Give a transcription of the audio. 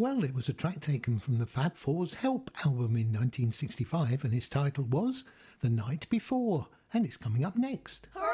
Well, it was a track taken from the Fab Four's Help album in 1965, and its title was The Night Before, and it's coming up next. Hooray!